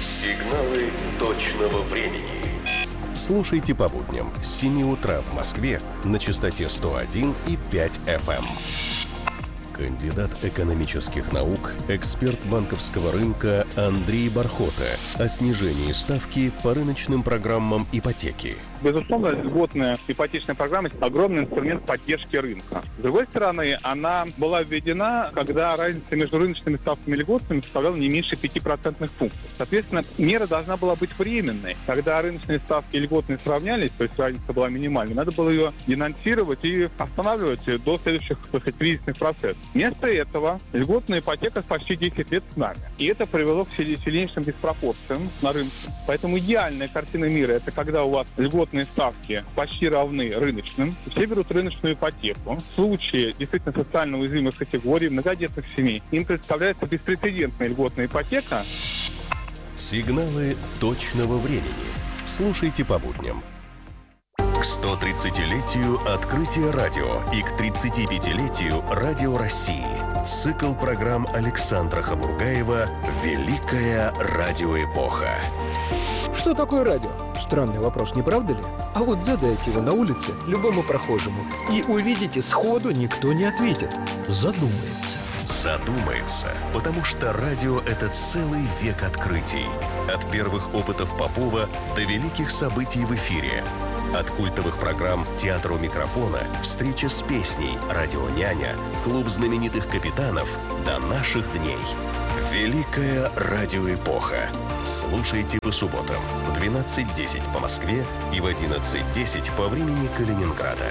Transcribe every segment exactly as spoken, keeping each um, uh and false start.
Сигналы точного времени. Слушайте по будням с семи утра в Москве на частоте сто один и пять эф эм. Кандидат экономических наук, эксперт банковского рынка Андрей Бархота о снижении ставки по рыночным программам ипотеки. Безусловно, льготная ипотечная программа – огромный инструмент поддержки рынка. С другой стороны, она была введена, когда разница между рыночными ставками и льготными составляла не меньше пяти процентных пунктов. Соответственно, мера должна была быть временной. Когда рыночные ставки и льготные сравнялись, то есть разница была минимальной, надо было ее денонсировать и останавливать до следующих, так сказать, кризисных процессов. Вместо этого льготная ипотека почти десять лет с нами. И это привело к сильнейшим диспропорциям на рынке. Поэтому идеальная картина мира – это когда у вас льготные ставки почти равны рыночным. Все берут рыночную ипотеку. В случае действительно социально уязвимых категорий, многодетных семей, им представляется беспрецедентная льготная ипотека. Сигналы точного времени. Слушайте по будням. К сто тридцатилетию открытия радио и к тридцатипятилетию Радио России. Цикл программ Александра Хабургаева «Великая радиоэпоха». Что такое радио? Странный вопрос, не правда ли? А вот задайте его на улице любому прохожему, и увидите, сходу никто не ответит. Задумается. Задумается, потому что радио – это целый век открытий. От первых опытов Попова до великих событий в эфире. От культовых программ «Театр у микрофона», «Встреча с песней», «Радионяня», «Клуб знаменитых капитанов» до наших дней. Великая радиоэпоха. Слушайте по субботам в двенадцать десять по Москве и в одиннадцать десять по времени Калининграда.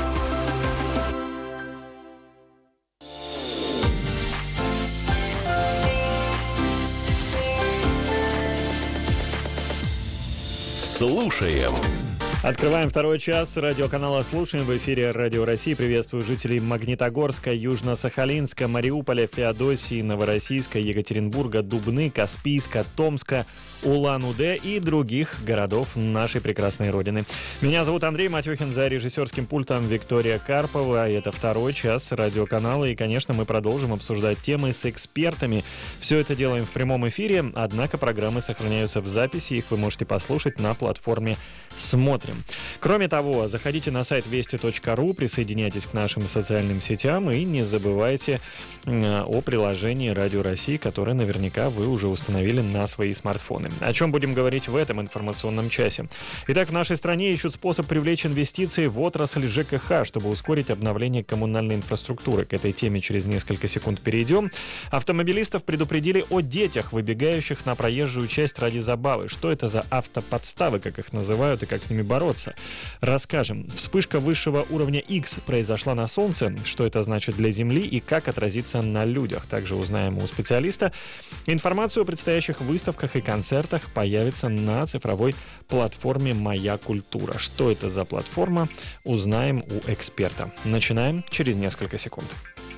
Слушаем. Открываем второй час радиоканала «Слушаем». В эфире Радио России. Приветствую жителей Магнитогорска, Южно-Сахалинска, Мариуполя, Феодосии, Новороссийска, Екатеринбурга, Дубны, Каспийска, Томска, Улан-Удэ и других городов нашей прекрасной родины. Меня зовут Андрей Матюхин, за режиссерским пультом Виктория Карпова. И это второй час радиоканала. И, конечно, мы продолжим обсуждать темы с экспертами. Все это делаем в прямом эфире, однако программы сохраняются в записи. Их вы можете послушать на платформе «Смотрим». Кроме того, заходите на сайт вести точка ру, присоединяйтесь к нашим социальным сетям и не забывайте о приложении Радио России, которое наверняка вы уже установили на свои смартфоны. О чем будем говорить в этом информационном часе? Итак, в нашей стране ищут способ привлечь инвестиции в отрасль ЖКХ, чтобы ускорить обновление коммунальной инфраструктуры. К этой теме через несколько секунд перейдем. Автомобилистов предупредили о детях, выбегающих на проезжую часть ради забавы. Что это за автоподставы, как их называют, и как с ними бороться? Расскажем. Вспышка высшего уровня X произошла на Солнце. Что это значит для Земли и как отразится на людях? Также узнаем у специалиста. Информацию о предстоящих выставках и концертах появится на цифровой платформе «Моя культура». Что это за платформа? Узнаем у эксперта. Начинаем через несколько секунд.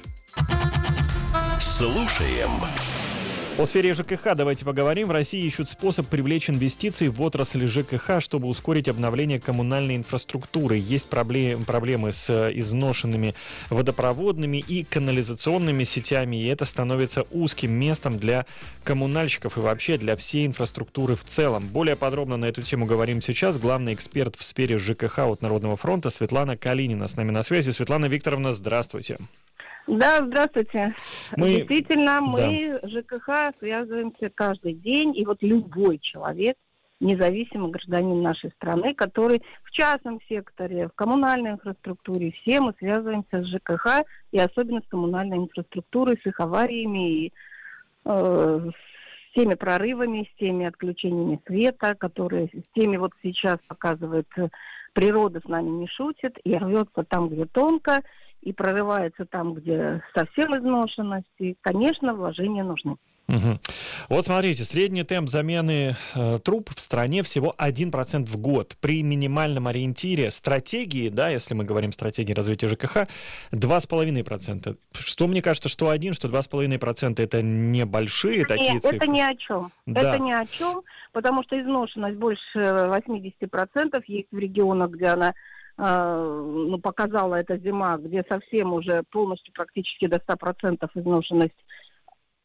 Слушаем. О сфере ЖКХ давайте поговорим. В России ищут способ привлечь инвестиции в отрасль ЖКХ, чтобы ускорить обновление коммунальной инфраструктуры. Есть проблемы, проблемы с изношенными водопроводными и канализационными сетями, и это становится узким местом для коммунальщиков и вообще для всей инфраструктуры в целом. Более подробно на эту тему говорим сейчас. Главный эксперт в сфере ЖКХ от Народного фронта Светлана Калинина с нами на связи. Светлана Викторовна, здравствуйте. Да, здравствуйте. Мы... Действительно, мы да. ЖКХ связываемся каждый день, и вот любой человек, независимый гражданин нашей страны, который в частном секторе, в коммунальной инфраструктуре, все мы связываемся с ЖКХ, и особенно с коммунальной инфраструктурой, с их авариями, и, э, с теми прорывами, с теми отключениями света, которые, с теми вот сейчас показывает, природа с нами не шутит, и рвется там, где тонко, и прорывается там, где совсем изношенность, и, конечно, вложения нужны. Угу. Вот смотрите, средний темп замены э, труб в стране всего один процент в год. При минимальном ориентире стратегии, да, если мы говорим стратегии развития ЖКХ, два с половиной процента. Что мне кажется, что один, что два с половиной процента это небольшие это такие не, цифры. Это ни о чем. Да. Это ни о чем, потому что изношенность больше восемьдесят процентов есть в регионах, где она ну, показала эта зима, где совсем уже полностью практически до ста процентов изношенность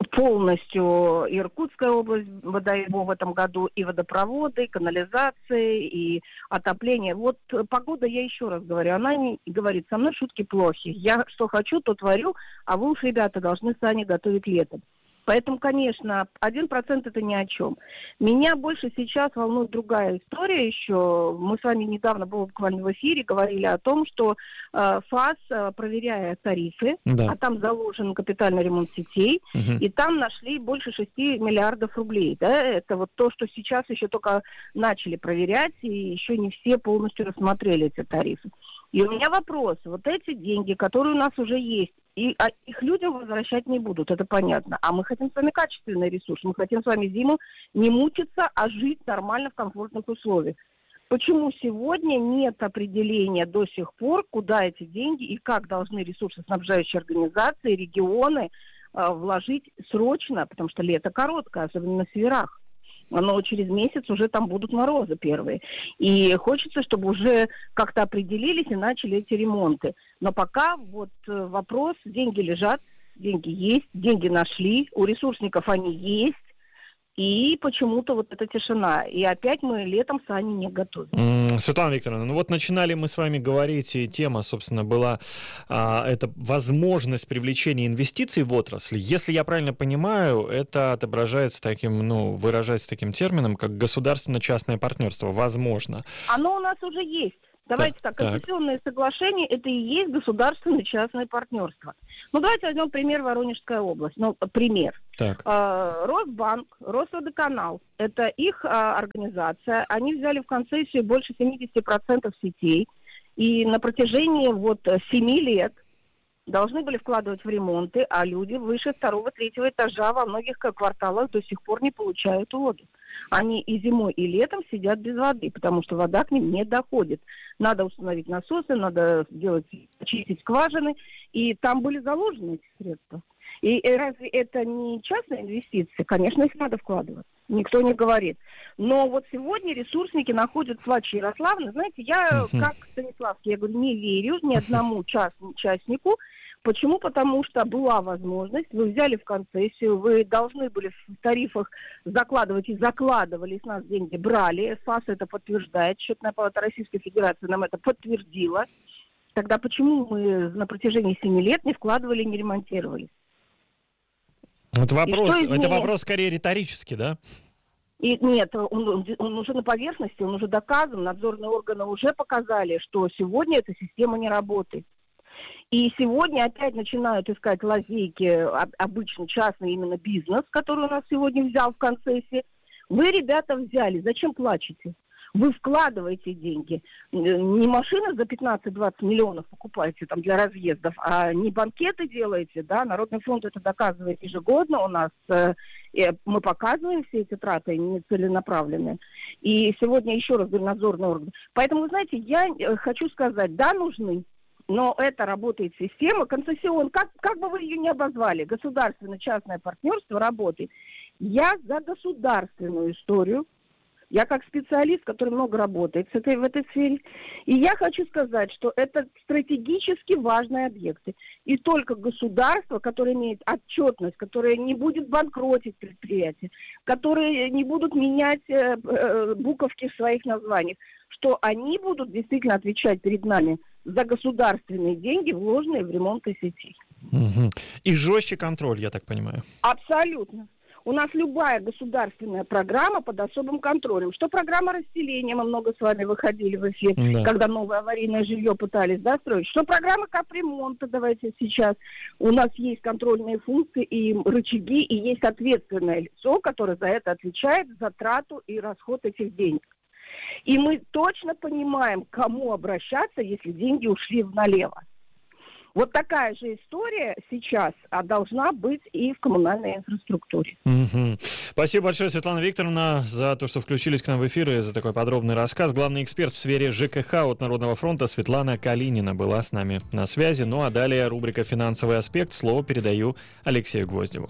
полностью Иркутская область ВодоЕМО в этом году, и водопроводы, и канализации, и отопление. Вот погода, я еще раз говорю, она не говорит, со мной шутки плохи. Я что хочу, то творю, а вы уж, ребята, должны сами готовить летом. Поэтому, конечно, один процент это ни о чем. Меня больше сейчас волнует другая история еще. Мы с вами недавно, было буквально в эфире, говорили о том, что э, ФАС, э, проверяя тарифы, да. а там заложен капитальный ремонт сетей, угу. и там нашли больше шести миллиардов рублей. Да? Это вот то, что сейчас еще только начали проверять, и еще не все полностью рассмотрели эти тарифы. И у меня вопрос. Вот эти деньги, которые у нас уже есть, и а, их людям возвращать не будут, это понятно. А мы хотим с вами качественный ресурс. Мы хотим с вами зиму не мучиться, а жить нормально в комфортных условиях. Почему сегодня нет определения до сих пор, куда эти деньги и как должны ресурсоснабжающие организации, регионы э, вложить срочно, потому что лето короткое, особенно на северах. Но через месяц уже там будут морозы первые. И хочется, чтобы уже как-то определились и начали эти ремонты. Но пока вот вопрос, деньги лежат, деньги есть, деньги нашли, у ресурсников они есть. И почему-то вот эта тишина. И опять мы летом сани не готовим. Светлана Викторовна, ну вот начинали мы с вами говорить, и тема, собственно, была а, это возможность привлечения инвестиций в отрасль. Если я правильно понимаю, это отображается таким, ну, выражается таким термином, как государственно-частное партнерство. Возможно. Оно у нас уже есть. Давайте так, так, концессионные соглашения – это и есть государственное частное партнерство. Ну, давайте возьмем пример Воронежская область. Ну, пример. Так. Э, Росбанк, Росводоканал – это их э, организация. Они взяли в концессию больше семьдесят процентов сетей. И на протяжении вот семи лет должны были вкладывать в ремонты, а люди выше второго-третьего этажа во многих кварталах до сих пор не получают воду. Они и зимой, и летом сидят без воды, потому что вода к ним не доходит. Надо установить насосы, надо сделать, очистить скважины, и там были заложены эти средства. И, и разве это не частные инвестиции? Конечно, их надо вкладывать. Никто не говорит. Но вот сегодня ресурсники находят плач Ярославны. Знаете, я, uh-huh. как Станиславский, я говорю, не верю ни одному частному частнику. Почему? Потому что была возможность, вы взяли в концессию, вы должны были в тарифах закладывать и закладывали, с нас деньги брали. ФАС это подтверждает, Счетная палата Российской Федерации нам это подтвердила. Тогда почему мы на протяжении семи лет не вкладывали, не ремонтировали? Это вопрос, это вопрос скорее риторический, да? И нет, он, он уже на поверхности, он уже доказан, надзорные органы уже показали, что сегодня эта система не работает. И сегодня опять начинают искать лазейки, обычно частный именно бизнес, который у нас сегодня взял в концессии. Вы, ребята, взяли, зачем плачете? Вы вкладываете деньги. Не машины за пятнадцать-двадцать миллионов покупаете там для разъездов, а не банкеты делаете, да, Народный фронт это доказывает ежегодно у нас, мы показываем все эти траты нецеленаправленные. И сегодня, еще раз говорю, надзорный орган. Поэтому, вы знаете, я хочу сказать, да, нужны, но это работает система, концессион, как, как бы вы ее ни обозвали, государственно-частное партнерство работает. Я за государственную историю, я как специалист, который много работает с этой, в этой сфере, и я хочу сказать, что это стратегически важные объекты. И только государство, которое имеет отчетность, которое не будет банкротить предприятия, которые не будут менять э, э, буковки в своих названиях, что они будут действительно отвечать перед нами за государственные деньги, вложенные в ремонт сетей. Угу. И жестче контроль, я так понимаю. Абсолютно. У нас любая государственная программа под особым контролем. Что программа расселения, мы много с вами выходили в эфир, да. когда новое аварийное жилье пытались да, строить. Что программа капремонта, давайте сейчас. У нас есть контрольные функции и рычаги, и есть ответственное лицо, которое за это отвечает, за трату и расход этих денег. И мы точно понимаем, к кому обращаться, если деньги ушли налево. Вот такая же история сейчас а должна быть и в коммунальной инфраструктуре. Угу. Спасибо большое, Светлана Викторовна, за то, что включились к нам в эфир и за такой подробный рассказ. Главный эксперт в сфере ЖКХ от Народного фронта Светлана Калинина была с нами на связи. Ну а далее рубрика «Финансовый аспект». Слово передаю Алексею Гвоздеву.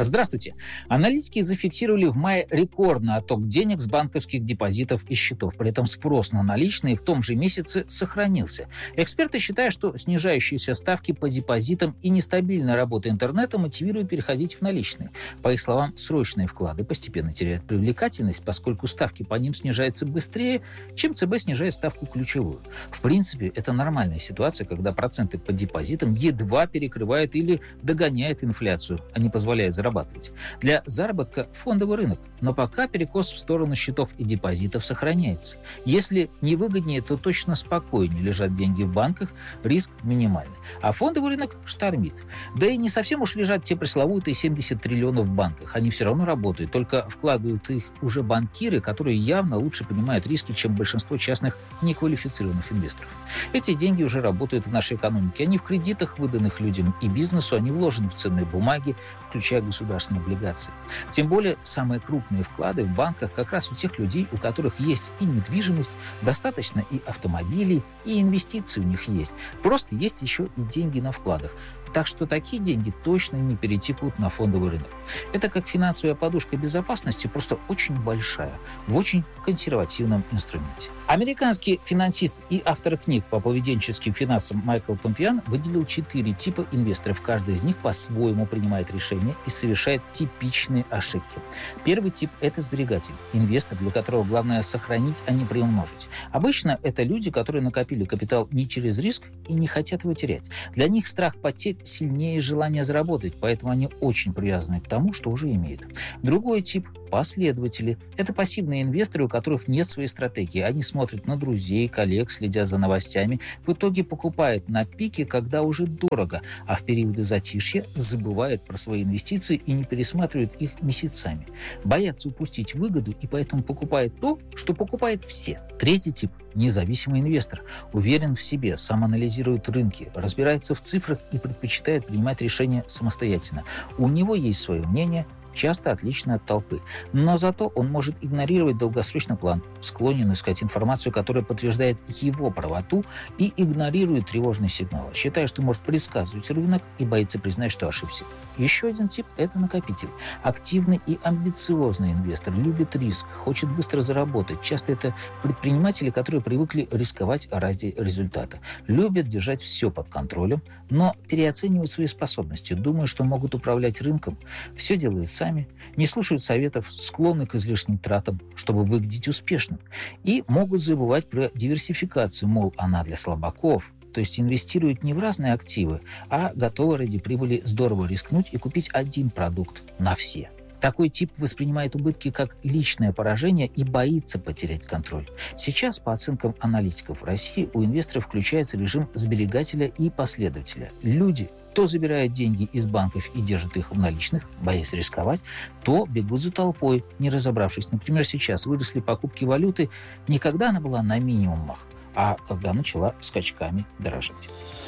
Здравствуйте. Аналитики зафиксировали в мае рекордный отток денег с банковских депозитов и счетов. При этом спрос на наличные в том же месяце сохранился. Эксперты считают, что снижающиеся ставки по депозитам и нестабильная работа интернета мотивируют переходить в наличные. По их словам, срочные вклады постепенно теряют привлекательность, поскольку ставки по ним снижаются быстрее, чем ЦБ снижает ставку ключевую. В принципе, это нормальная ситуация, когда проценты по депозитам едва перекрывают или догоняют инфляцию, а не позволяют зарабатывать. Для заработка фондовый рынок, но пока перекос в сторону счетов и депозитов сохраняется. Если невыгоднее, то точно спокойнее лежат деньги в банках, риск минимальный. А фондовый рынок штормит. Да и не совсем уж лежат те пресловутые семьдесят триллионов в банках. Они все равно работают, только вкладывают их уже банкиры, которые явно лучше понимают риски, чем большинство частных неквалифицированных инвесторов. Эти деньги уже работают в нашей экономике. Они в кредитах, выданных людям и бизнесу, они вложены в ценные бумаги, включая государственные облигации. Тем более, самые крупные вклады в банках как раз у тех людей, у которых есть и недвижимость, достаточно и автомобилей, и инвестиции у них есть. Просто есть еще и деньги на вкладах. Так что такие деньги точно не перетекут на фондовый рынок. Это как финансовая подушка безопасности, просто очень большая, в очень консервативном инструменте. Американский финансист и автор книг по поведенческим финансам Майкл Помпеан выделил четыре типа инвесторов. Каждый из них по-своему принимает решения и совершает типичные ошибки. Первый тип – это сберегатель. Инвестор, для которого главное сохранить, а не приумножить. Обычно это люди, которые накопили капитал не через риск и не хотят его терять. Для них страх потерь сильнее желания заработать, поэтому они очень привязаны к тому, что уже имеют. Другой тип – последователи. Это пассивные инвесторы, у которых нет своей стратегии. Они смотрят на друзей, коллег, следя за новостями. В итоге покупают на пике, когда уже дорого, а в периоды затишья забывают про свои инвестиции и не пересматривают их месяцами. Боятся упустить выгоду и поэтому покупают то, что покупают все. Третий тип – независимый инвестор. Уверен в себе, сам анализирует рынки, разбирается в цифрах и предпочитает принимать решения самостоятельно. У него есть свое мнение, часто отличный от толпы. Но зато он может игнорировать долгосрочный план, склонен искать информацию, которая подтверждает его правоту, и игнорирует тревожные сигналы, считая, что может предсказывать рынок и боится признать, что ошибся. Еще один тип – это накопитель. Активный и амбициозный инвестор, любит риск, хочет быстро заработать. Часто это предприниматели, которые привыкли рисковать ради результата. Любят держать все под контролем, но переоценивают свои способности, думая, что могут управлять рынком. Все делают сами, не слушают советов, склонны к излишним тратам, чтобы выглядеть успешным. И могут забывать про диверсификацию, мол, она для слабаков. То есть инвестируют не в разные активы, а готовы ради прибыли здорово рискнуть и купить один продукт на все. Такой тип воспринимает убытки как личное поражение и боится потерять контроль. Сейчас, по оценкам аналитиков в России, у инвесторов включается режим сберегателя и последователя. Люди то забирают деньги из банков и держат их в наличных, боясь рисковать, то бегут за толпой, не разобравшись. Например, сейчас выросли покупки валюты не когда она была на минимумах, а когда начала скачками дорожать.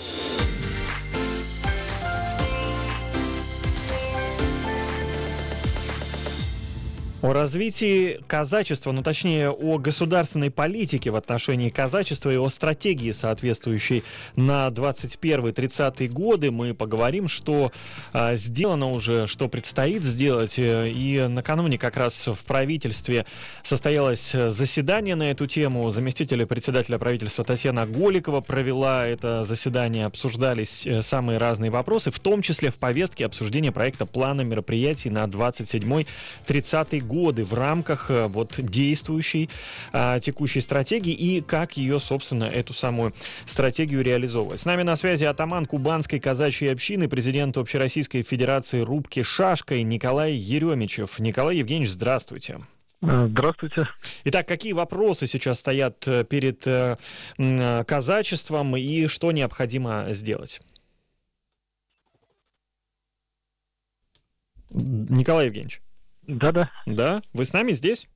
О развитии казачества, ну точнее о государственной политике в отношении казачества и о стратегии, соответствующей на двадцать первый тридцатый годы, мы поговорим, что э, сделано уже, что предстоит сделать. И накануне как раз в правительстве состоялось заседание на эту тему. Заместитель председателя правительства Татьяна Голикова провела это заседание. Обсуждались самые разные вопросы, в том числе в повестке обсуждения проекта плана мероприятий на двадцать седьмой тридцатый год. годы в рамках вот действующей а, текущей стратегии и как ее, собственно, эту самую стратегию реализовывать. С нами на связи атаман Кубанской казачьей общины, президент Общероссийской Федерации рубки шашкой Николай Еремичев. Николай Евгеньевич, здравствуйте. Здравствуйте. Итак, какие вопросы сейчас стоят перед э, казачеством и что необходимо сделать? Николай Евгеньевич. Да-да. Да? Вы с нами здесь?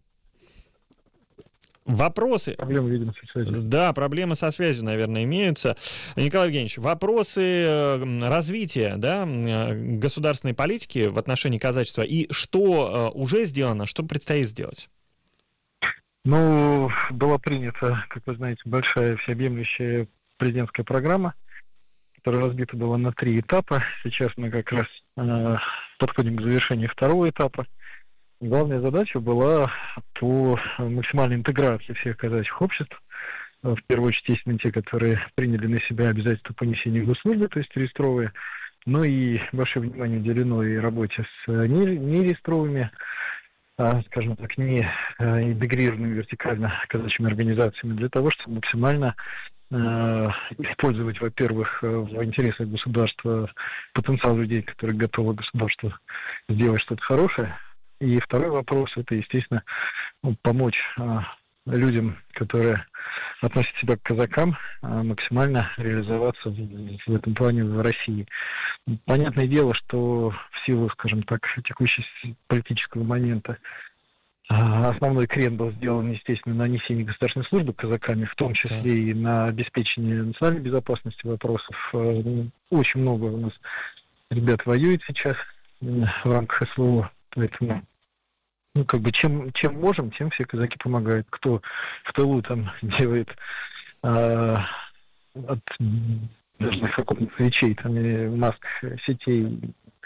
Вопросы. Проблемы, видимо, со связью. Да, проблемы со связью, наверное, имеются. Николай Евгеньевич, вопросы развития, да, государственной политики в отношении казачества и что уже сделано, что предстоит сделать? Ну, была принята, как вы знаете, большая всеобъемлющая президентская программа, которая разбита была на три этапа. Сейчас мы как раз э, подходим к завершению второго этапа. Главная задача была по максимальной интеграции всех казачьих обществ, в первую очередь, естественно, те, которые приняли на себя обязательства по несению госслужбы, то есть реестровые, но и большое внимание уделено и работе с нереестровыми, скажем так, не интегрированными вертикально казачьими организациями, для того, чтобы максимально использовать, во-первых, в интересах государства потенциал людей, которые готовы государству сделать что-то хорошее. И второй вопрос – это, естественно, помочь людям, которые относят себя к казакам, максимально реализоваться в, в этом плане в России. Понятное дело, что в силу, скажем так, текущего политического момента основной крен был сделан, естественно, на несение государственной службы казаками, в том числе и на обеспечение национальной безопасности вопросов. Очень много у нас ребят воюет сейчас в рамках СВО, поэтому ну, как бы, чем, чем можем, тем все казаки помогают. Кто в тылу там делает а, от разных окопных речей, там, и маск, сетей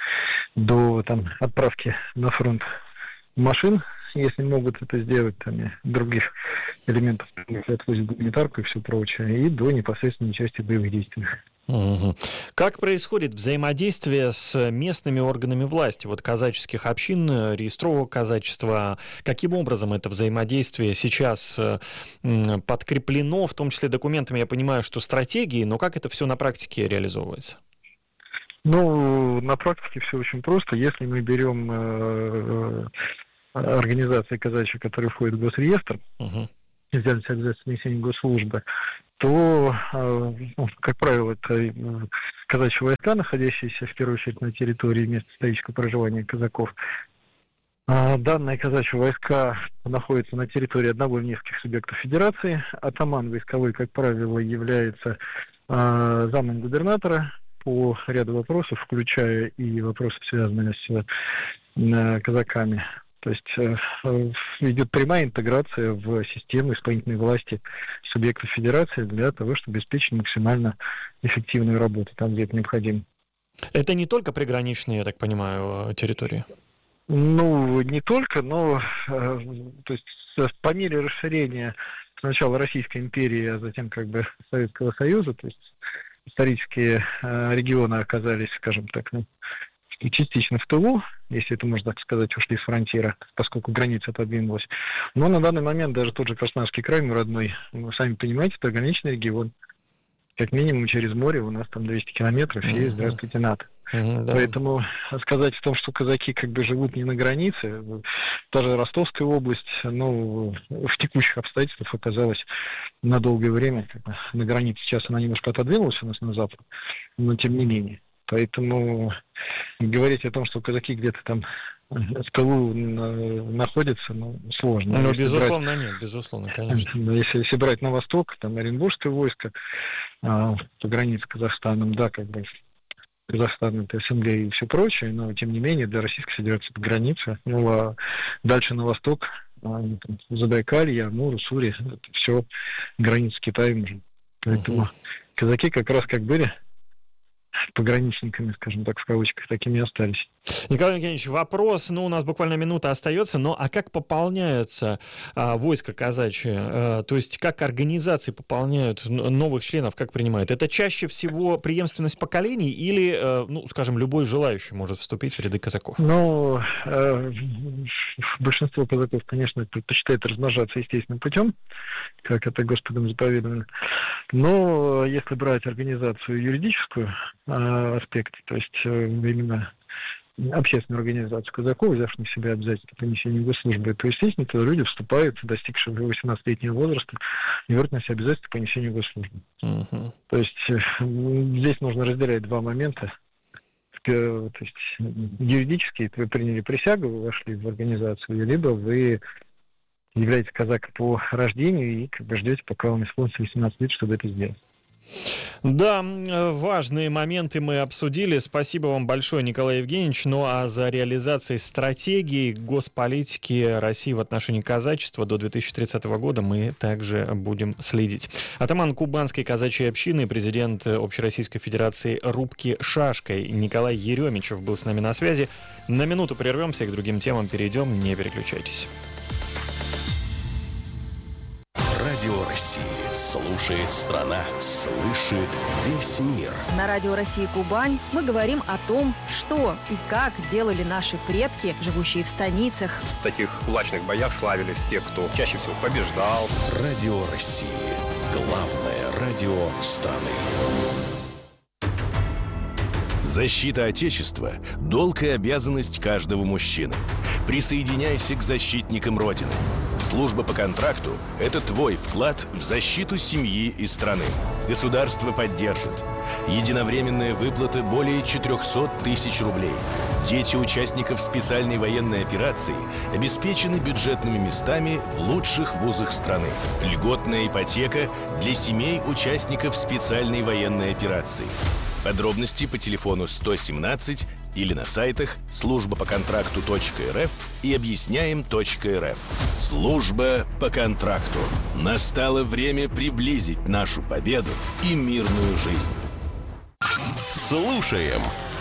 до там, отправки на фронт машин, если могут это сделать, там, и других элементов, отвозят гуманитарку и все прочее, и до непосредственной участия в боевых действиях. Угу. Как происходит взаимодействие с местными органами власти, вот казаческих общин, реестрового казачества? Каким образом это взаимодействие сейчас подкреплено, в том числе документами? Я понимаю, что стратегии, но как это все на практике реализовывается? Ну, на практике все очень просто. Если мы берем э, организации казачьи, которые входят в госреестр, угу. взяли себя обязательство несения госслужбы, то, ну, как правило, это казачьи войска, находящиеся в первую очередь на территории места исторического проживания казаков. Данные казачьи войска находятся на территории одного или нескольких субъектов федерации. Атаман войсковой, как правило, является замом губернатора по ряду вопросов, включая и вопросы, связанные с казаками. То есть э, идет прямая интеграция в систему исполнительной власти субъектов федерации для того, чтобы обеспечить максимально эффективную работу там, где это необходимо. Это не только приграничные, я так понимаю, территории? Ну, не только, но э, то есть, по мере расширения сначала Российской империи, а затем как бы Советского Союза, то есть исторические э, регионы оказались, скажем так, ну, и частично в тылу, если это можно так сказать, ушли с фронтира, поскольку граница отодвинулась. Но на данный момент даже тот же Краснодарский край, мой родной, вы сами понимаете, это ограниченный регион. Как минимум через море у нас там двести километров, mm-hmm. и здравствуйте, НАТО. Mm-hmm, да. Поэтому сказать в том, что казаки как бы живут не на границе, даже Ростовская область, ну, в текущих обстоятельствах оказалась на долгое время как бы, на границе. Сейчас она немножко отодвинулась у нас на запад, но тем не менее. Поэтому говорить о том, что казаки где-то там в тылу находятся, ну, сложно. Ну, если безусловно, брать, нет, безусловно, конечно. Если, если брать на восток, там Оренбургское войско, а, по границе с Казахстаном, да, как бы Казахстан, это СНГ и все прочее, но, тем не менее, для Российской Федерации это граница. Ну, а дальше на восток, а, Забайкалье, Амур, Уссури, это все граница с Китаем уже. Поэтому uh-huh. казаки как раз как были пограничниками, скажем так, в кавычках, такими и остались. Николай Евгеньевич, вопрос, ну, у нас буквально минута остается, но а как пополняются а, войска казачьи? А, то есть как организации пополняют новых членов, как принимают? Это чаще всего преемственность поколений или, а, ну, скажем, любой желающий может вступить в ряды казаков? Ну, э, большинство казаков, конечно, предпочитает размножаться естественным путем, как это Господом заповедано. Но если брать организацию юридическую, аспект, то есть именно общественную организацию казаков, взявших на себя обязательства по несению госслужбы, то, естественно, туда люди вступают, достигшие восемнадцатилетнего возраста, и берут на себя обязательства по несению госслужбы. Uh-huh. То есть здесь нужно разделять два момента. То есть юридически вы приняли присягу, вы вошли в организацию, либо вы являетесь казаком по рождению и как бы ждете, пока вам исполнится восемнадцать лет, чтобы это сделать. Да, важные моменты мы обсудили. Спасибо вам большое, Николай Евгеньевич. Ну а за реализацией стратегии госполитики России в отношении казачества до две тысячи тридцатого года мы также будем следить. Атаман Кубанской казачьей общины, президент Общероссийской Федерации Рубки Шашкой Николай Еремичев был с нами на связи. На минуту прервемся и к другим темам перейдем. Не переключайтесь. Радио России слушает страна, слышит весь мир. На Радио России Кубань мы говорим о том, что и как делали наши предки, живущие в станицах. В таких кулачных боях славились те, кто чаще всего побеждал. Радио России. Главное радио страны. Защита Отечества – долг и обязанность каждого мужчины. Присоединяйся к защитникам Родины. Служба по контракту – это твой вклад в защиту семьи и страны. Государство поддержит. Единовременная выплата более четыреста тысяч рублей. Дети участников специальной военной операции обеспечены бюджетными местами в лучших вузах страны. Льготная ипотека для семей участников специальной военной операции. Подробности по телефону сто семнадцать или на сайтах служба по контракту точка эр эф и объясняем точка эр эф. Служба по контракту. Настало время приблизить нашу победу и мирную жизнь. Слушаем.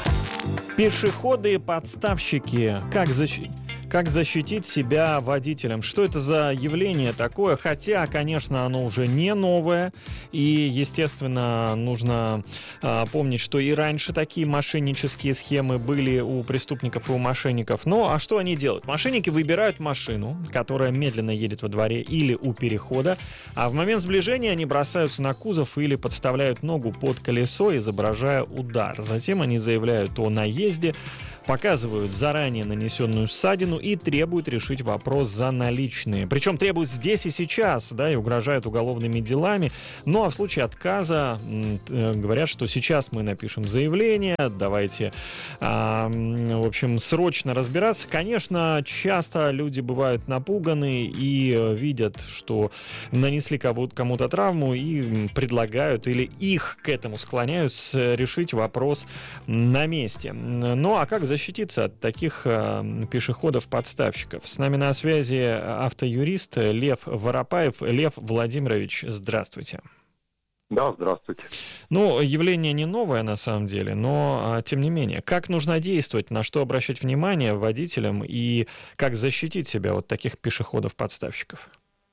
Пешеходы-подставщики. Как защитить? Как защитить себя водителем? Что это за явление такое? Хотя, конечно, оно уже не новое. И, естественно, нужно а, помнить, что и раньше такие мошеннические схемы были у преступников и у мошенников. Ну, а что они делают? Мошенники выбирают машину, которая медленно едет во дворе или у перехода, а в момент сближения они бросаются на кузов или подставляют ногу под колесо, изображая удар. Затем они заявляют о наезде, показывают заранее нанесенную ссадину и требуют решить вопрос за наличные. Причем требуют здесь и сейчас, да, и угрожают уголовными делами. Ну, а в случае отказа э, говорят, что сейчас мы напишем заявление, давайте, э, в общем, срочно разбираться. Конечно, часто люди бывают напуганы и э, видят, что нанесли кому-то травму и предлагают или их к этому склоняют решить вопрос на месте. Ну, а как защититься от таких э, пешеходов-подставщиков? С нами на связи автоюрист Лев Воропаев. Лев Владимирович, здравствуйте. Да, здравствуйте. Ну, явление не новое на самом деле, но а, тем не менее. Как нужно действовать, на что обращать внимание водителям и как защитить себя от таких пешеходов-подставщиков?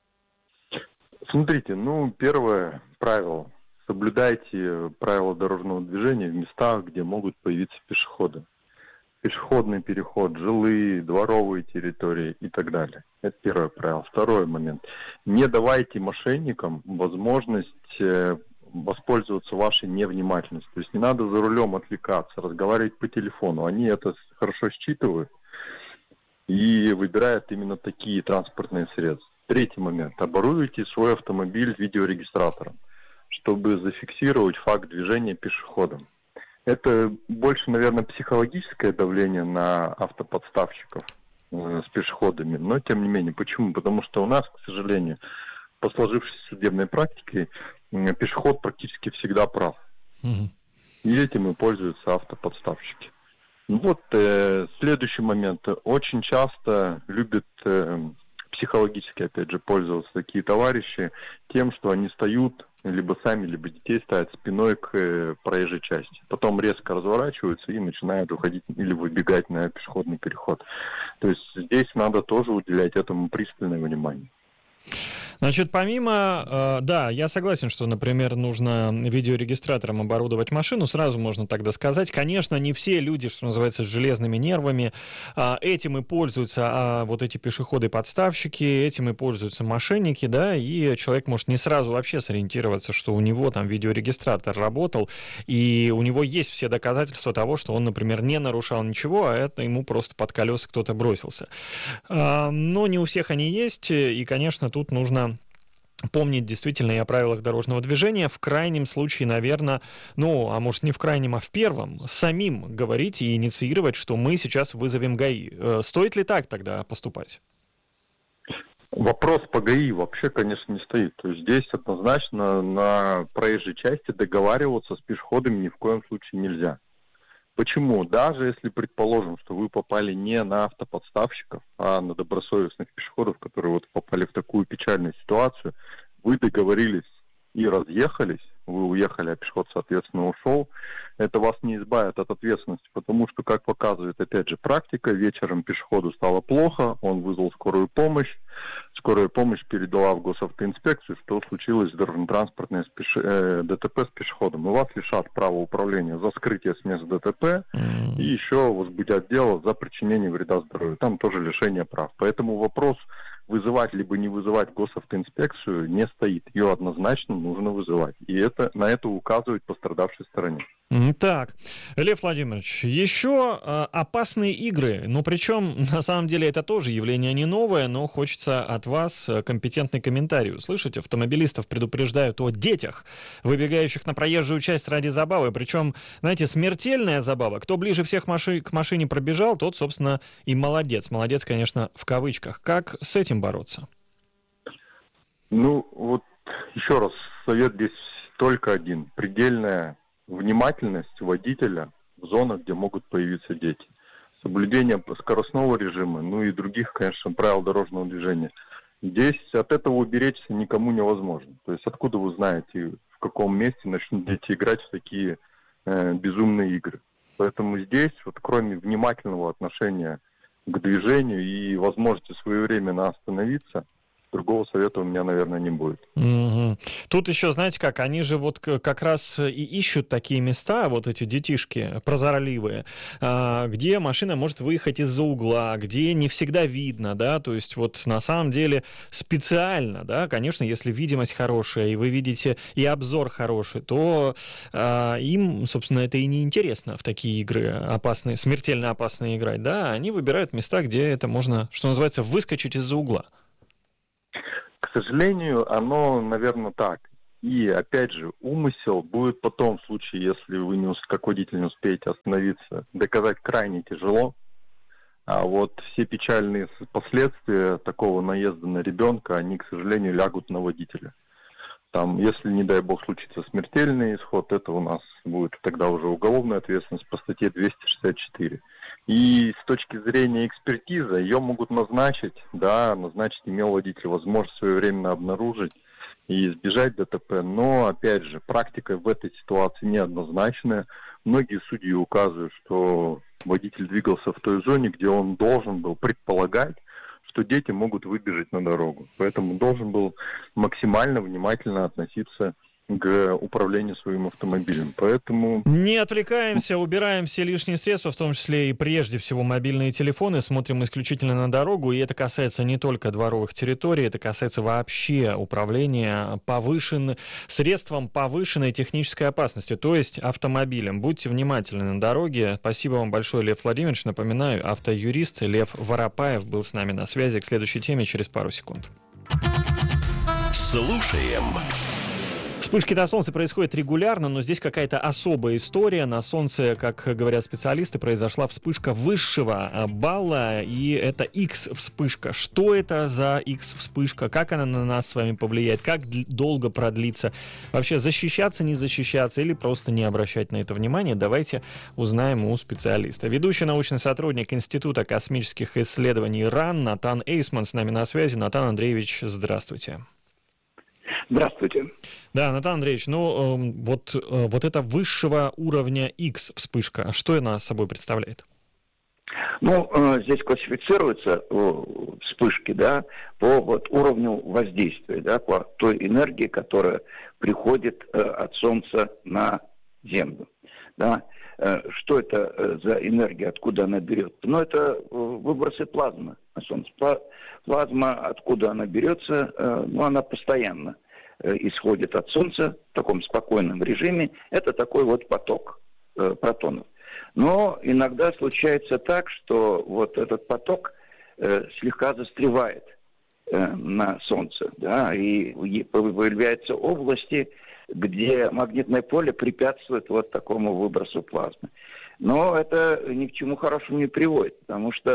Смотрите, ну, первое правило. Соблюдайте правила дорожного движения в местах, где могут появиться пешеходы. Пешеходный переход, жилые, дворовые территории и так далее. Это первое правило. Второй момент. Не давайте мошенникам возможность воспользоваться вашей невнимательностью. То есть не надо за рулем отвлекаться, разговаривать по телефону. Они это хорошо считывают и выбирают именно такие транспортные средства. Третий момент. Оборудуйте свой автомобиль видеорегистратором, чтобы зафиксировать факт движения пешеходом. Это больше, наверное, психологическое давление на автоподставщиков э, с пешеходами. Но, тем не менее, почему? Потому что у нас, к сожалению, по сложившейся судебной практике, э, пешеход практически всегда прав. Mm-hmm. И этим и пользуются автоподставщики. Ну вот, э, следующий момент. Очень часто любят э, психологически, опять же, пользоваться такие товарищи тем, что они встают либо сами, либо детей ставят спиной к э, проезжей части. Потом резко разворачиваются и начинают уходить или выбегать на пешеходный переход. То есть здесь надо тоже уделять этому пристальное внимание. Значит, помимо, э, да, я согласен, что, например, нужно видеорегистратором оборудовать машину, сразу можно тогда сказать. Конечно, не все люди, что называется, с железными нервами, э, этим и пользуются э, вот эти пешеходы-подставщики, этим и пользуются мошенники, да, и человек может не сразу вообще сориентироваться, что у него там видеорегистратор работал, и у него есть все доказательства того, что он, например, не нарушал ничего, а это ему просто под колеса кто-то бросился. Э, но не у всех они есть, и, конечно, тут нужно помнить действительно и о правилах дорожного движения. В крайнем случае, наверное, ну, а может не в крайнем, а в первом, самим говорить и инициировать, что мы сейчас вызовем ГАИ. Стоит ли так тогда поступать? Вопрос по ГАИ вообще, конечно, не стоит. То есть здесь однозначно на проезжей части договариваться с пешеходами ни в коем случае нельзя. Почему? Даже если предположим, что вы попали не на автоподставщиков, а на добросовестных пешеходов, которые вот попали в такую печальную ситуацию, вы договорились и разъехались, вы уехали, а пешеход, соответственно, ушел, это вас не избавит от ответственности, потому что, как показывает, опять же, практика, вечером пешеходу стало плохо, он вызвал скорую помощь, скорая помощь передала в госавтоинспекцию, что случилось с дорожно-транспортной спеш... э, ДТП с пешеходом. И вас лишат права управления за скрытие с места ДТП mm-hmm. и еще возбудят дело за причинение вреда здоровью. Там тоже лишение прав. Поэтому вопрос вызывать либо не вызывать госавтоинспекцию не стоит. Ее однозначно нужно вызывать. И это, на это указывает пострадавшей стороне. Так, Лев Владимирович, еще э, опасные игры, ну причем на самом деле это тоже явление не новое, но хочется от вас компетентный комментарий услышать. Автомобилистов предупреждают о детях, выбегающих на проезжую часть ради забавы, причем, знаете, смертельная забава. Кто ближе всех маши- к машине пробежал, тот, собственно, и молодец. Молодец, конечно, в кавычках. Как с этим бороться? Ну, вот еще раз, совет здесь только один. Предельная внимательность водителя в зонах, где могут появиться дети. Соблюдение скоростного режима, ну и других, конечно, правил дорожного движения. Здесь от этого уберечься никому невозможно. То есть откуда вы знаете, в каком месте начнут дети играть в такие э, безумные игры. Поэтому здесь, вот кроме внимательного отношения к движению и возможности своевременно остановиться, другого совета у меня, наверное, не будет. Угу. Тут еще, знаете как, они же вот как раз и ищут такие места, вот эти детишки прозорливые, где машина может выехать из-за угла, где не всегда видно, да, то есть вот на самом деле специально, да, конечно, если видимость хорошая, и вы видите и обзор хороший, то а, им, собственно, это и не интересно в такие игры опасные, смертельно опасные играть, да, они выбирают места, где это можно, что называется, выскочить из-за угла. К сожалению, оно, наверное, так. И, опять же, умысел будет потом, в случае, если вы не, как водитель не успеете остановиться, доказать крайне тяжело. А вот все печальные последствия такого наезда на ребенка, они, к сожалению, лягут на водителя. Там, если, не дай бог, случится смертельный исход, это у нас будет тогда уже уголовная ответственность по статье двести шестьдесят четыре. И с точки зрения экспертизы ее могут назначить, да, назначить имел водитель возможность своевременно обнаружить и избежать ДТП. Но, опять же, практика в этой ситуации неоднозначная. Многие судьи указывают, что водитель двигался в той зоне, где он должен был предполагать, что дети могут выбежать на дорогу. Поэтому должен был максимально внимательно относиться к управлению своим автомобилем. Поэтому... Не отвлекаемся, убираем все лишние средства, в том числе и прежде всего мобильные телефоны, смотрим исключительно на дорогу, и это касается не только дворовых территорий, это касается вообще управления повышен... средством повышенной технической опасности, то есть автомобилем. Будьте внимательны на дороге. Спасибо вам большое, Лев Владимирович. Напоминаю, автоюрист Лев Воропаев был с нами на связи. К следующей теме через пару секунд. Слушаем. Вспышки на Солнце происходят регулярно, но здесь какая-то особая история. На Солнце, как говорят специалисты, произошла вспышка высшего балла, и это X-вспышка. Что это за X-вспышка? Как она на нас с вами повлияет? Как долго продлится? Вообще защищаться, не защищаться или просто не обращать на это внимание? Давайте узнаем у специалиста. Ведущий научный сотрудник Института космических исследований РАН Натан Эйсман с нами на связи. Натан Андреевич, здравствуйте. Здравствуйте. Да, Натан Андреевич, ну э, вот, э, вот это высшего уровня X вспышка, что она собой представляет? Ну, э, здесь классифицируются э, вспышки, да, по вот уровню воздействия, да, по той энергии, которая приходит э, от Солнца на Землю, да. Э, что это э, за энергия, откуда она берется? Ну, это э, выбросы плазмы на Солнце. Плазма, откуда она берется, э, ну, она постоянно исходит от Солнца в таком спокойном режиме. Это такой вот поток э, протонов. Но иногда случается так, что вот этот поток э, слегка застревает э, на Солнце, да, и, и появляются области, где магнитное поле препятствует вот такому выбросу плазмы. Но это ни к чему хорошему не приводит, потому что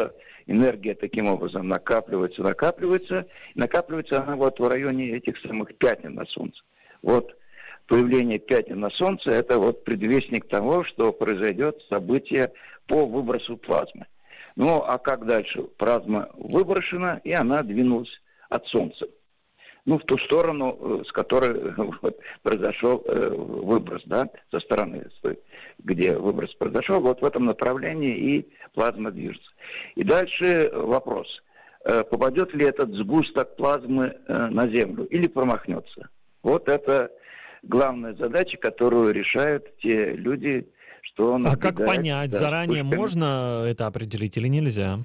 энергия таким образом накапливается, накапливается, накапливается она вот в районе этих самых пятен на Солнце. Вот появление пятен на Солнце – это вот предвестник того, что произойдет событие по выбросу плазмы. Ну, а как дальше? Плазма выброшена, и она двинулась от Солнца. Ну, в ту сторону, с которой вот, произошел э, выброс, да, со стороны, где выброс произошел, вот в этом направлении и плазма движется. И дальше вопрос, э, попадет ли этот сгусток плазмы э, на Землю или промахнется? Вот это главная задача, которую решают те люди, что... А как понять, да, заранее вспышками. Можно это определить или нельзя?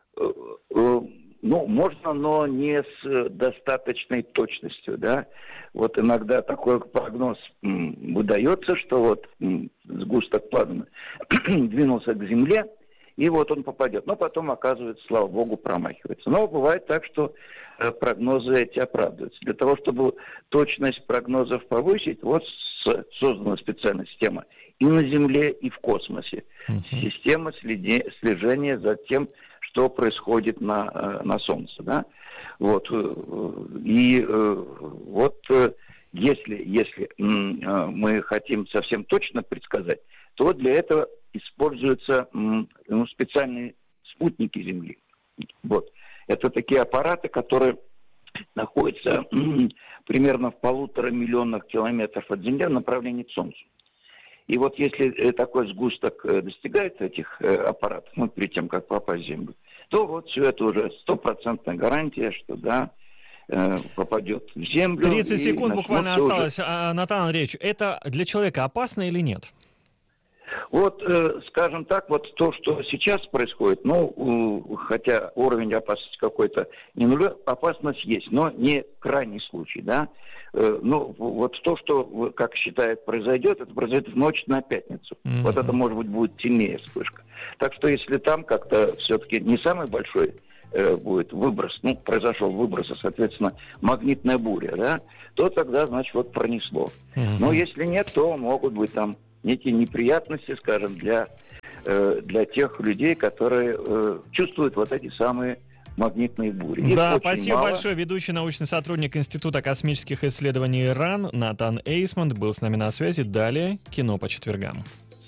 Ну, можно, но не с достаточной точностью, да. Вот иногда такой прогноз м, выдается, что вот м, сгусток плазмы двинулся к Земле, и вот он попадет. Но потом, оказывается, слава богу, промахивается. Но бывает так, что э, прогнозы эти оправдываются. Для того, чтобы точность прогнозов повысить, вот с, создана специальная система и на Земле, и в космосе. Uh-huh. Система следи, слежения за тем, что происходит на, на Солнце, да, вот, и вот если, если мы хотим совсем точно предсказать, то для этого используются ну, специальные спутники Земли, вот, это такие аппараты, которые находятся примерно в полутора миллионах километров от Земли в направлении к Солнцу. И вот если такой сгусток достигает этих аппаратов, ну, перед тем, как попасть в Землю, то вот все это уже стопроцентная гарантия, что да, попадет в Землю. тридцать секунд буквально осталось, уже... Натан Андреевич. Это для человека опасно или нет? Вот, э, скажем так, вот то, что сейчас происходит, ну, э, хотя уровень опасности какой-то не нулевой, опасность есть, но не крайний случай, да. Э, ну, вот то, что, как считают, произойдет, это произойдет в ночь на пятницу. Mm-hmm. Вот это, может быть, будет сильнее вспышка. Так что, если там как-то все-таки не самый большой э, будет выброс, ну, произошел выброс, а, соответственно, магнитная буря, да, то тогда, значит, вот пронесло. Mm-hmm. Но если нет, то могут быть там некие неприятности, скажем, для, э, для тех людей, которые э, чувствуют вот эти самые магнитные бури. Их да, спасибо мало. большое. Ведущий научный сотрудник Института космических исследований РАН Натан Эйсмонт был с нами на связи. Далее кино по четвергам.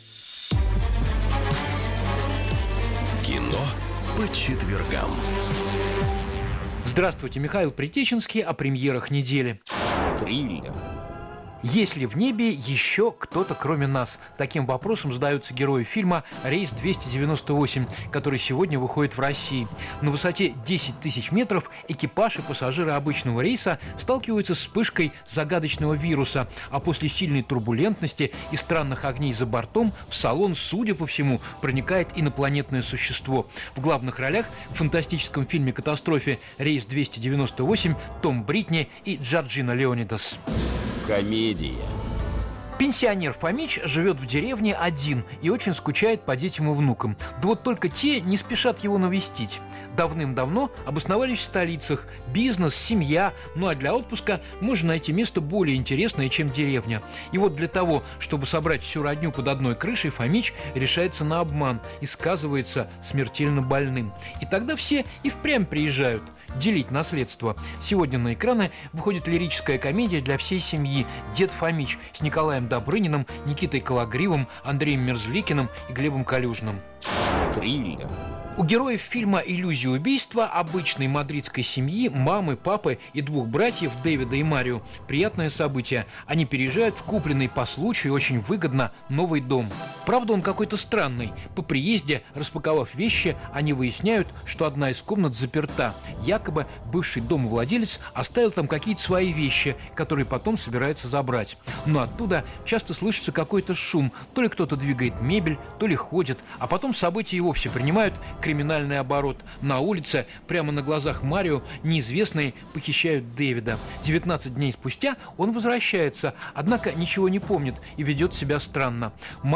Кино по четвергам. Здравствуйте, Михаил Притеченский о премьерах недели. Триллер. Есть ли в небе еще кто-то, кроме нас? Таким вопросом задаются герои фильма «Рейс двести девяносто восемь», который сегодня выходит в России. На высоте десять тысяч метров экипаж и пассажиры обычного рейса сталкиваются с вспышкой загадочного вируса, а после сильной турбулентности и странных огней за бортом в салон, судя по всему, проникает инопланетное существо. В главных ролях в фантастическом фильме-катастрофе «Рейс двести девяносто восемь» Том Бритни и Джорджина Леонидас. Комедия. Пенсионер Фомич живет в деревне один и очень скучает по детям и внукам. Да вот только те не спешат его навестить. Давным-давно обосновались в столицах. Бизнес, семья. Ну а для отпуска можно найти место более интересное, чем деревня. И вот для того, чтобы собрать всю родню под одной крышей, Фомич решается на обман и сказывается смертельно больным. И тогда все и впрямь приезжают делить наследство. Сегодня на экраны выходит лирическая комедия для всей семьи «Дед Фомич» с Николаем Добрыниным, Никитой Кологривым, Андреем Мерзликиным и Глебом Калюжным. Триллер. У героев фильма «Иллюзия убийства» обычной мадридской семьи, мамы, папы и двух братьев Дэвида и Марио приятное событие. Они переезжают в купленный по случаю очень выгодно новый дом. Правда, он какой-то странный. По приезде, распаковав вещи, они выясняют, что одна из комнат заперта. Якобы бывший домовладелец оставил там какие-то свои вещи, которые потом собирается забрать. Но оттуда часто слышится какой-то шум. То ли кто-то двигает мебель, то ли ходит. А потом события и вовсе принимают криминальный оборот. На улице, прямо на глазах Марио, неизвестные похищают Дэвида. девятнадцать дней спустя он возвращается, однако ничего не помнит и ведет себя странно. Марио начинает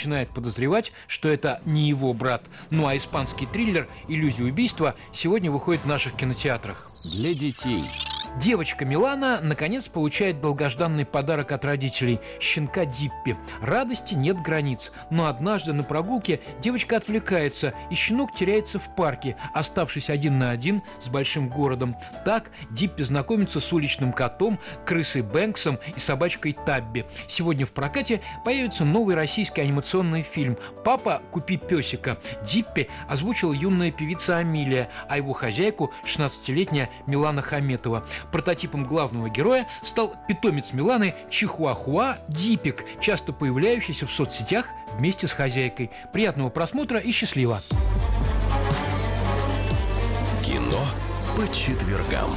начинает подозревать, что это не его брат. Ну а испанский триллер «Иллюзия убийства» сегодня выходит в наших кинотеатрах. Для детей. Девочка Милана наконец получает долгожданный подарок от родителей – щенка Диппи. Радости нет границ, но однажды на прогулке девочка отвлекается, и щенок теряется в парке, оставшись один на один с большим городом. Так Диппи знакомится с уличным котом, крысой Бэнксом и собачкой Табби. Сегодня в прокате появится новый российский анимационный фильм «Папа, купи песика». Диппи озвучила юная певица Амилия, а его хозяйку – шестнадцатилетняя Милана Хаметова. Прототипом главного героя стал питомец Миланы Чихуахуа Дипик, часто появляющийся в соцсетях вместе с хозяйкой. Приятного просмотра и счастливо! Кино по четвергам.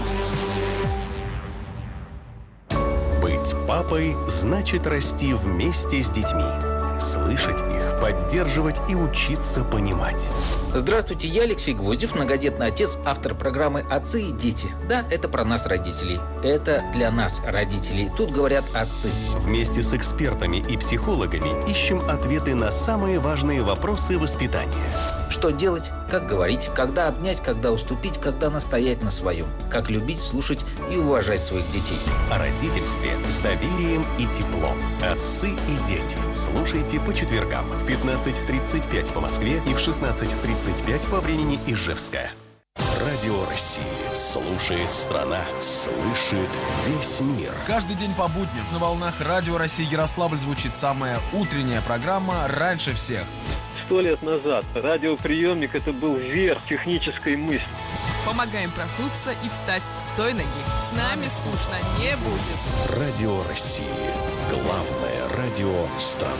Быть папой значит расти вместе с детьми. Слышать их, поддерживать и учиться понимать. Здравствуйте, я Алексей Гвоздев, многодетный отец, автор программы «Отцы и дети». Да, это про нас, родителей. Это для нас, родителей. Тут говорят отцы. Вместе с экспертами и психологами ищем ответы на самые важные вопросы воспитания. Что делать, как говорить, когда обнять, когда уступить, когда настоять на своем. Как любить, слушать и уважать своих детей. О родительстве с доверием и теплом. Отцы и дети. Слушайте по четвергам в пятнадцать тридцать пять по Москве и в шестнадцать тридцать пять по времени Ижевска. Радио России. Слушает страна. Слышит весь мир. Каждый день по будням на волнах Радио России Ярославль звучит самая утренняя программа «Раньше всех». Сто лет назад радиоприемник – это был верх технической мысли. Помогаем проснуться и встать с той ноги. С нами скучно не будет. Радио России. Главное радио страны.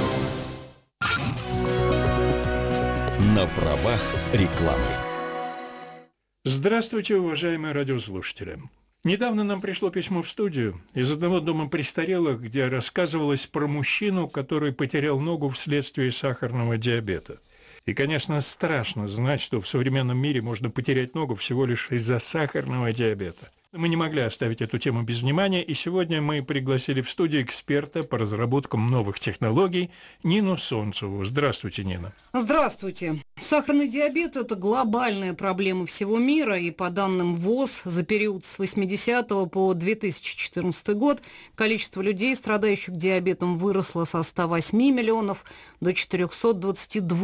На правах рекламы. Здравствуйте, уважаемые радиослушатели. Недавно нам пришло письмо в студию из одного дома престарелых, где рассказывалось про мужчину, который потерял ногу вследствие сахарного диабета. И, конечно, страшно знать, что в современном мире можно потерять ногу всего лишь из-за сахарного диабета. Мы не могли оставить эту тему без внимания, и сегодня мы пригласили в студию эксперта по разработкам новых технологий Нину Солнцеву. Здравствуйте, Нина. Здравствуйте. Сахарный диабет – это глобальная проблема всего мира, и по данным ВОЗ, за период с восьмидесятого по две тысячи четырнадцатый год количество людей, страдающих диабетом, выросло со ста восьми миллионов до четырехсот двадцати двух